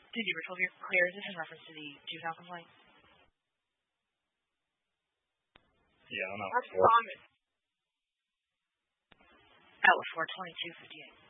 Did you resolve your clearances in reference to the juvenile complaint? Yeah, I'm out. That's common. That was 4/22/58.